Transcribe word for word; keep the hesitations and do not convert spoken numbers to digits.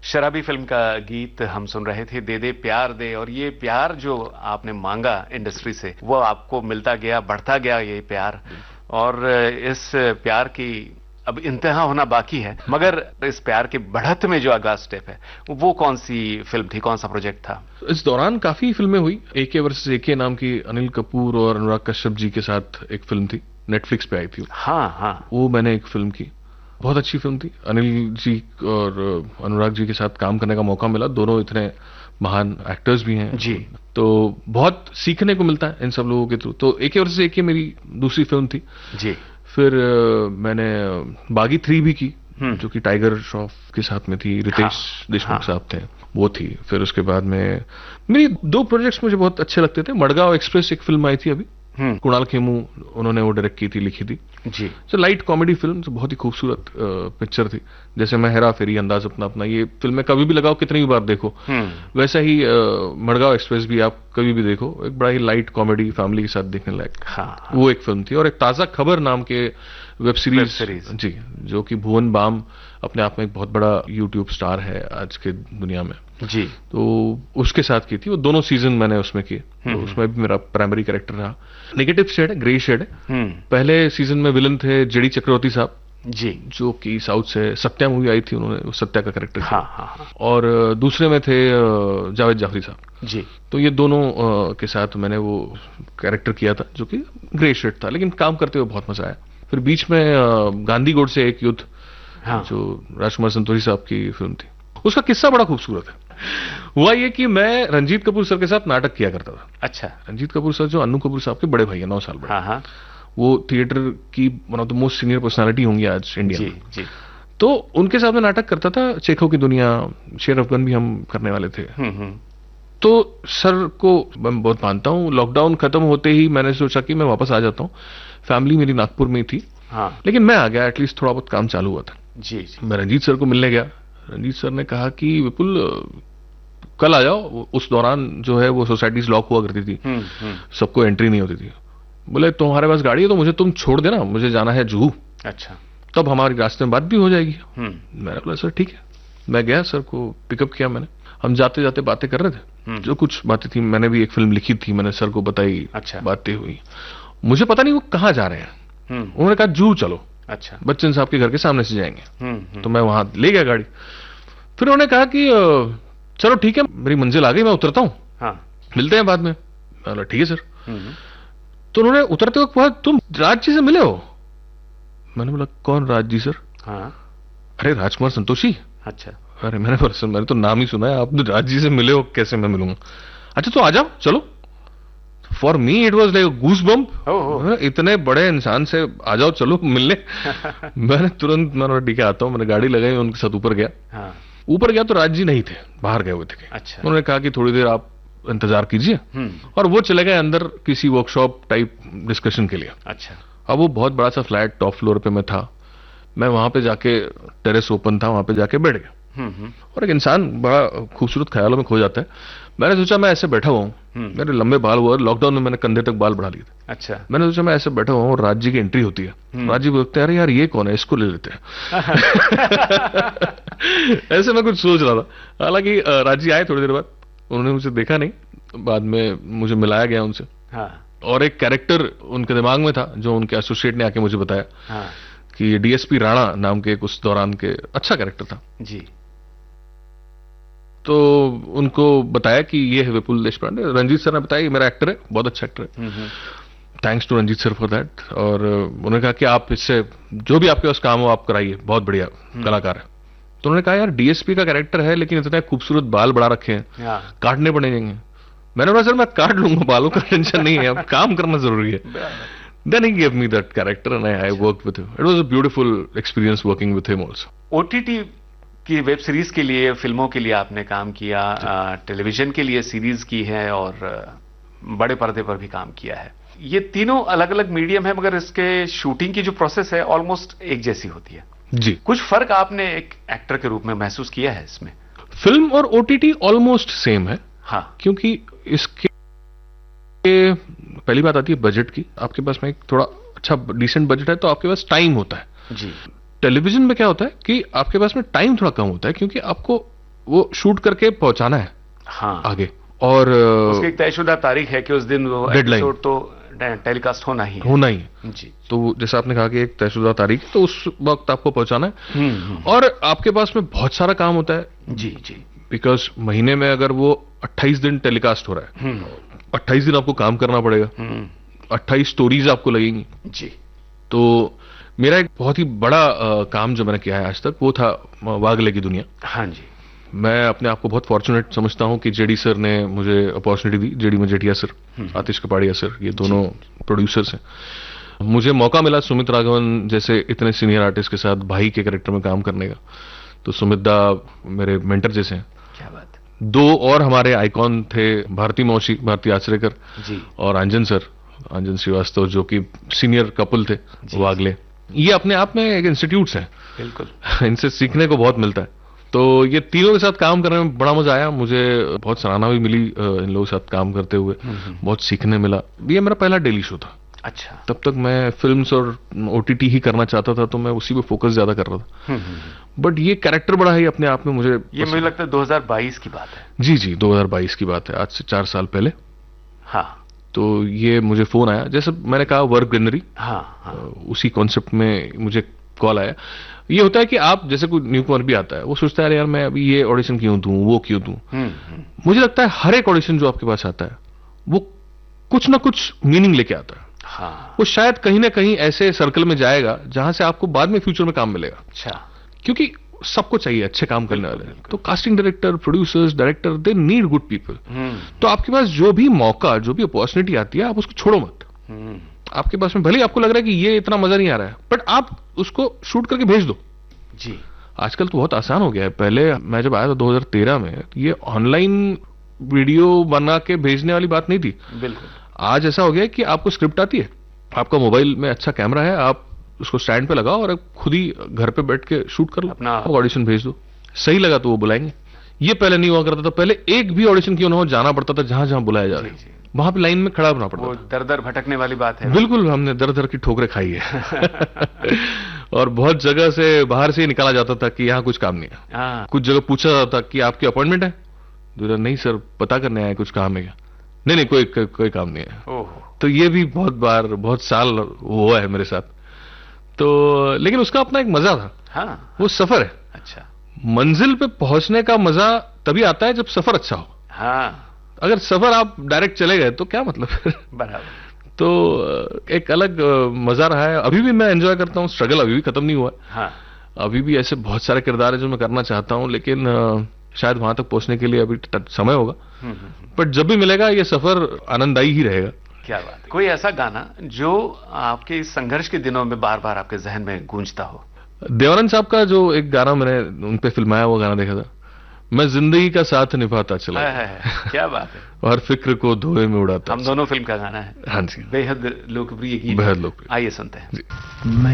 शराबी फिल्म का गीत हम सुन रहे थे, दे दे प्यार दे। और ये प्यार जो आपने मांगा इंडस्ट्री से, वो आपको मिलता गया, बढ़ता गया ये प्यार। और इस प्यार की अब इंतहा होना बाकी है, मगर इस प्यार के बढ़त में जो अगला स्टेप है, वो कौन सी फिल्म थी, कौन सा प्रोजेक्ट था? इस दौरान काफी फिल्में हुई। एके वर्सेस एके नाम की अनिल कपूर और अनुराग कश्यप जी के साथ एक फिल्म थी, नेटफ्लिक्स पे आई थी। हाँ हाँ, वो मैंने एक फिल्म की, बहुत अच्छी फिल्म थी। अनिल जी और अनुराग जी के साथ काम करने का मौका मिला, दोनों इतने महान एक्टर्स भी हैं जी। तो बहुत सीखने को मिलता है इन सब लोगों के थ्रू। तो एके वर्सेस एके मेरी दूसरी फिल्म थी जी। फिर मैंने बागी थ्री भी की, जो कि टाइगर श्रॉफ के साथ में थी, रितेश हाँ, देशमुख हाँ, साहब थे, वो थी। फिर उसके बाद में मेरी दो प्रोजेक्ट्स मुझे बहुत अच्छे लगते थे। मडगांव एक्सप्रेस एक फिल्म आई थी अभी, कुणाल खेमू उन्होंने वो डायरेक्ट की थी, लिखी थी जी। तो लाइट कॉमेडी फिल्म, तो बहुत ही खूबसूरत पिक्चर थी। जैसे मैं हेरा फेरी, अंदाज अपना अपना, ये फिल्में कभी भी लगाओ, कितनी भी बार देखो, वैसा ही मडगांव एक्सप्रेस भी आप कभी भी देखो, एक बड़ा ही लाइट कॉमेडी, फैमिली के साथ देखने लायक हाँ, हाँ। वो एक फिल्म थी। और एक ताजा खबर नाम के वेब सीरीज, वेब सीरीज जी, जो कि भुवन बाम अपने आप में एक बहुत बड़ा यूट्यूब स्टार है आज के दुनिया में जी, तो उसके साथ की थी। वो दोनों सीजन मैंने उसमें किए, तो उसमें भी मेरा प्राइमरी कैरेक्टर रहा। नेगेटिव शेड है, ग्रे शेड है। पहले सीजन में विलन थे जेडी चक्रवर्ती साहब जी, जो कि साउथ से सत्या मूवी आई थी, उन्होंने सत्या का कैरेक्टर हाँ, हाँ, हाँ। और दूसरे में थे जावेद जाफरी साहब जी। तो ये दोनों के साथ मैंने वो कैरेक्टर किया था, जो कि ग्रे शेड था, लेकिन काम करते हुए बहुत मजा आया। फिर बीच में गांधी गोड से एक युद्ध, हाँ, जो राजकुमार संतोषी साहब की फिल्म थी, उसका किस्सा बड़ा खूबसूरत है। हुआ ये कि मैं रंजीत कपूर सर के साथ नाटक किया करता था। अच्छा। रंजीत कपूर सर जो अन्नू कपूर साहब के बड़े भाई है, नौ साल बड़े, हाँ, हाँ। वो थिएटर की one of the most senior personality होंगी आज इंडिया जी, में जी। तो उनके साथ मैं नाटक करता था। चेखों की दुनिया, शेर अफगान भी हम करने वाले थे। तो सर को मैं बहुत मानता हूँ। लॉकडाउन खत्म होते ही मैंने सोचा कि मैं वापस आ जाता हूँ, फैमिली मेरी नागपुर में थी, हाँ। लेकिन मैं आ गया, एटलीस्ट थोड़ा बहुत काम चालू हुआ था। जी, जी। मैं रंजीत सर को मिलने गया। रंजीत सर ने कहा कि विपुल कल आ जाओ। उस दौरान जो है वो सोसाइटीज लॉक हुआ करती थी, सबको एंट्री नहीं होती थी। बोले तुम्हारे पास गाड़ी है तो मुझे तुम छोड़ देना, मुझे जाना है जुहू। अच्छा। तब हमारी रास्ते में बात भी हो जाएगी। मैंने बोला सर ठीक है। मैं गया, सर को पिकअप किया मैंने। हम जाते जाते बातें कर रहे थे, जो कुछ बातें थी, मैंने भी एक फिल्म लिखी थी, मैंने सर को बताई। अच्छा। बातें हुई, मुझे पता नहीं वो कहाँ जा रहे हैं। उन्होंने कहा जुहू चलो। अच्छा। बच्चन साहब के घर के सामने से जाएंगे। तो मैं वहां ले गया गाड़ी। फिर उन्होंने कहा कि चलो ठीक है, मेरी मंजिल आ गई, मैं उतरता हूँ, हाँ, मिलते हैं बाद में। मैं बोला ठीक है सर। तो उन्होंने उतरते वक्त कहा तुम राज जी से मिले हो? मैंने बोला कौन राज जी सर? हाँ। अरे राजकुमार संतोषी। अच्छा। अरे मैंने बोला सर मैंने तो नाम ही सुना है, आप राज जी से मिले हो, कैसे मैं मिलूंगा? अच्छा तो आ जाओ चलो। For me it was like goose bump, इतने बड़े इंसान से आ जाओ चलो मिलने। मैंने तुरंत मैंने ठीक है आता हूँ, मैंने गाड़ी लगाई, उनके साथ ऊपर गया। हाँ। ऊपर गया तो राज जी नहीं थे, बाहर गए हुए थे। अच्छा। उन्होंने कहा कि थोड़ी देर आप इंतजार कीजिए, और वो चले गए अंदर किसी वर्कशॉप टाइप डिस्कशन के लिए। अच्छा। अब वो बहुत बड़ा सा फ्लैट टॉप फ्लोर पे मैं था, मैं वहां पे जाके, टेरेस ओपन था, वहां पे जाके बैठ गया। और एक इंसान बड़ा खूबसूरत ख्यालों में खो जाता है। मैंने सोचा मैं ऐसे बैठा हुआ हूँ, मेरे लंबे बाल हुआ, लॉकडाउन में मैंने कंधे तक बाल बढ़ा लिए थे। अच्छा। मैंने सोचा मैं ऐसे बैठा हुआ हूँ, राज जी की एंट्री होती है, राज जी बोलते हैं अरे यार ये कौन है, इसको ले लेते हैं। ऐसे मैं कुछ सोच रहा था। हालांकि राज जी आए थोड़ी देर बाद, उन्होंने मुझे देखा नहीं, बाद में मुझे मिलाया गया उनसे। हाँ। और एक कैरेक्टर उनके दिमाग में था, जो उनके एसोसिएट ने आके मुझे बताया। हाँ। कि डीएसपी राणा नाम के उस दौरान के अच्छा कैरेक्टर था जी। तो उनको बताया कि ये है विपुल देशपांडे। रंजीत सर ने बताया ये मेरा एक्टर है, बहुत अच्छा एक्टर है, thanks to Ranjit sir for that. और उन्होंने कहा कि आप इससे जो भी आपके पास काम हो आप कराइए, बहुत बढ़िया कलाकार है। तो उन्होंने कहा यार डीएसपी का कैरेक्टर है, लेकिन इतने खूबसूरत बाल बढ़ा रखे हैं, काटने पड़ेंगे। मैंने बोला सर मैं काट लूंगा, बालों का टेंशन नहीं है, अब काम करना जरूरी है। Then he gave me that character and I, I worked with him. It was a beautiful experience working with him also. OTT की वेब सीरीज के लिए, फिल्मों के लिए आपने काम किया, टेलीविजन के लिए सीरीज की है, और बड़े पर्दे पर भी काम किया है। ये तीनों अलग अलग मीडियम है, मगर इसके शूटिंग की जो प्रोसेस है ऑलमोस्ट एक जैसी होती है जी। कुछ फर्क आपने एक एक्टर के रूप में महसूस किया है इसमें? फिल्म और ओटीटी ऑलमोस्ट सेम है। हाँ। क्योंकि इसके पहली बात आती है बजट की। आपके पास में एक थोड़ा अच्छा डिसेंट बजट है तो आपके पास टाइम होता है जी। टेलीविजन में क्या होता है कि आपके पास में टाइम थोड़ा कम होता है, क्योंकि आपको वो शूट करके पहुंचाना है हाँ आगे, और उसकी एक तयशुदा तारीख है कि उस दिन वो एपिसोड तो टेलीकास्ट होना ही है। होना ही है जी। तो जैसा आपने कहा कि एक तयशुदा तारीख, तो उस वक्त आपको पहुंचाना है, और आपके पास में बहुत सारा काम होता है। जी जी। बिकॉज महीने में अगर वो अट्ठाईस दिन टेलीकास्ट हो रहा है, अट्ठाईस दिन आपको काम करना पड़ेगा, अट्ठाईस स्टोरीज आपको लगेंगी। जी। तो मेरा एक बहुत ही बड़ा आ, काम जो मैंने किया है आज तक, वो था वागले की दुनिया। हाँ जी। मैं अपने आप को बहुत फॉर्चुनेट समझता हूं कि जेडी सर ने मुझे अपॉर्चुनिटी दी, जेडी मजेठिया सर, आतिश कपाड़िया सर, ये दोनों प्रोड्यूसर्स हैं। मुझे मौका मिला सुमित राघवन जैसे इतने सीनियर आर्टिस्ट के साथ भाई के कैरेक्टर में काम करने का। तो सुमित दा मेरे मेंटर जैसे हैं। क्या बात। दो और हमारे आइकॉन थे, भारती मौसी, भारती आचरेकर जी, और अंजन सर, अंजन श्रीवास्तव, जो कि सीनियर कपल थे वागले। ये अपने आप में एक इंस्टीट्यूट्स हैं, बिल्कुल इनसे सीखने को बहुत मिलता है। तो ये तीनों के साथ काम करने में बड़ा मजा आया मुझे, बहुत सराहना भी मिली इन लोगों के साथ काम करते हुए, बहुत सीखने मिला। ये मेरा पहला डेली शो था। अच्छा। तब तक मैं फिल्म्स और ओटीटी ही करना चाहता था, तो मैं उसी पे फोकस ज्यादा कर रहा था। बट ये कैरेक्टर बड़ा है अपने आप में मुझे। ये मुझे लगता है दो हज़ार बाईस की बात है। जी जी, दो हज़ार बाईस की बात है, आज से चार साल पहले। हाँ। तो ये मुझे फोन आया, जैसे मैंने कहा वर्क गैलरी, हाँ, हाँ। उसी कॉन्सेप्ट में मुझे कॉल आया। ये होता है कि आप जैसे कोई न्यू कमर भी आता है, वो सोचता है यार मैं अभी ये ऑडिशन क्यों दूं, वो क्यों दूं। मुझे लगता है हर एक ऑडिशन जो आपके पास आता है वो कुछ ना कुछ मीनिंग लेके आता है। हाँ। वो शायद कहीं ना कहीं ऐसे सर्कल में जाएगा जहां से आपको बाद में फ्यूचर में काम मिलेगा। अच्छा। क्योंकि सबको चाहिए अच्छे काम करने वाले, तो casting director, producers, director, they need good people. तो आपके पास जो भी मौका, जो भी अपॉर्चुनिटी आती है, आप उसको छोड़ो मत। आपके पास में भले आपको लग रहा है कि ये इतना मजा नहीं आ रहा है, बट आप उसको शूट करके भेज दो। जी। आजकल तो बहुत आसान हो गया है। पहले मैं जब आया था दो हज़ार तेरह में, ये ऑनलाइन वीडियो बना के भेजने वाली बात नहीं थी। बिल्कुल। आज ऐसा हो गया है कि आपको स्क्रिप्ट आती है, आपका मोबाइल में अच्छा कैमरा है, आप उसको स्टैंड पे लगाओ और खुद ही घर पे बैठ के शूट कर लो, अपना ऑडिशन भेज दो। सही लगा तो वो बुलाएंगे। ये पहले नहीं हुआ करता था। पहले एक भी ऑडिशन क्यों ना हो, जाना पड़ता था जहां जहां बुलाया जा रहा है, वहां पे लाइन में खड़ा होना पड़ता। वो दर दर भटकने वाली बात है। बिल्कुल, हमने दर दर की ठोकरें खाई है। और बहुत जगह से बाहर से ही निकाला जाता था कि यहाँ कुछ काम नहीं है। कुछ जगह पूछा जाता कि आपकी अपॉइंटमेंट है, तो नहीं सर पता करने आए, कुछ काम है क्या? नहीं नहीं कोई को, कोई काम नहीं है। तो ये भी बहुत बार, बहुत साल हुआ है मेरे साथ। तो लेकिन उसका अपना एक मजा था। हाँ, वो सफर है। अच्छा। मंजिल पे पहुंचने का मजा तभी आता है जब सफर अच्छा हो। हाँ। अगर सफर आप डायरेक्ट चले गए तो क्या मतलब। बराबर। तो एक अलग मजा रहा है। अभी भी मैं एंजॉय करता हूँ, स्ट्रगल अभी भी खत्म नहीं हुआ है। हाँ। अभी भी ऐसे बहुत सारे किरदार है जो मैं करना चाहता हूँ, लेकिन शायद वहां तक पहुंचने के लिए अभी समय होगा। बट जब भी मिलेगा ये सफर आनंददायी ही रहेगा। क्या बात है। कोई ऐसा गाना जो आपके इस संघर्ष के दिनों में बार बार आपके जहन में गूंजता हो? देवानंद साहब का जो एक गाना मैंने उन पे फिल्माया, वो गाना देखा था, मैं जिंदगी का साथ निभाता चला। है, है, है। क्या बात है। और फिक्र को धोए में उड़ाता। हम दोनों फिल्म का गाना है। हाँ जी। बेहद लोकप्रिय गीत, बेहद लोकप्रिय। आइए सुनते हैं।